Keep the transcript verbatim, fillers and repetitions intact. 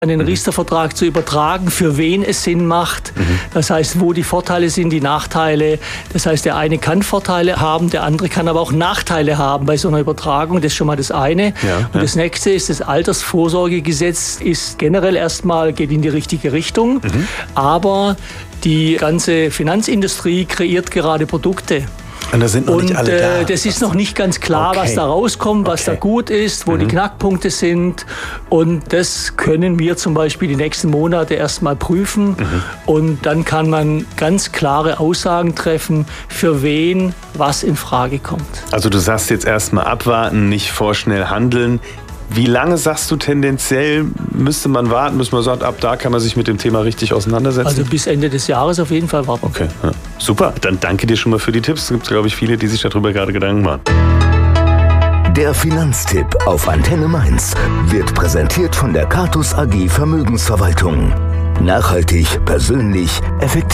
einen Riester-Vertrag zu übertragen, für wen es Sinn macht. Mhm. Das heißt, wo die Vorteile sind, die Nachteile. Das heißt, der eine kann Vorteile haben, der andere kann aber auch Nachteile haben bei so einer Übertragung. Das ist schon mal das eine. Ja, und ja. Das nächste ist, das Altersvorsorgegesetz ist generell erstmal, geht in die richtige Richtung. Mhm. Aber die ganze Finanzindustrie kreiert gerade Produkte. Und da sind noch und nicht alle da. Äh, das ist noch nicht ganz klar, okay. was da rauskommt, was okay. da gut ist, wo mhm. die Knackpunkte sind. Und das können wir zum Beispiel die nächsten Monate erstmal prüfen. Mhm. Und dann kann man ganz klare Aussagen treffen, für wen was in Frage kommt. Also du sagst jetzt erstmal abwarten, nicht vorschnell handeln. Wie lange, sagst du, tendenziell müsste man warten, bis man sagt, ab da kann man sich mit dem Thema richtig auseinandersetzen? Also bis Ende des Jahres auf jeden Fall warten. Okay, ja. Super. Dann danke dir schon mal für die Tipps. Es gibt, glaube ich, viele, die sich darüber gerade Gedanken machen. Der Finanztipp auf Antenne Mainz wird präsentiert von der Catus A G Vermögensverwaltung. Nachhaltig, persönlich, effektiv.